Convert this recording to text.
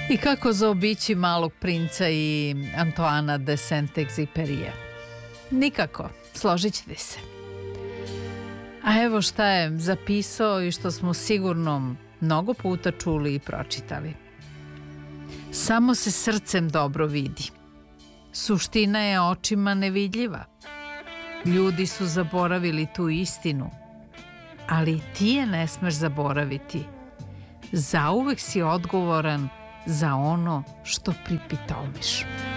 I kako zaobići Malog princa i Antoana de Saint-Exupéryja? Nikako, složit ćete se. A evo šta je zapisao i što smo sigurno mnogo puta čuli i pročitali. Samo se srcem dobro vidi. Suština je očima nevidljiva. Ljudi su zaboravili tu istinu, ali ti je ne smeš zaboraviti. Zauvek si odgovoran za ono što pripitomiš.